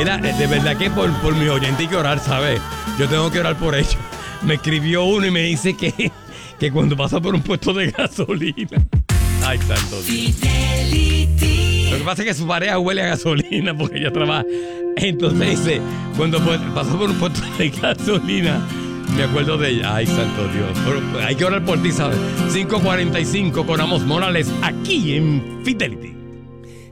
Mira, de verdad que por mi oyente hay que orar, ¿sabes? Yo tengo que orar por ellos. Me escribió uno y me dice que cuando pasa por un puesto de gasolina. Ay, santo Dios. Lo que pasa es que su pareja huele a gasolina porque ella trabaja. Entonces dice, cuando pasa por un puesto de gasolina, me acuerdo de ella. Ay, santo Dios. Pero hay que orar por ti, ¿sabes? 5:45 con Amos Morales aquí en Fidelity.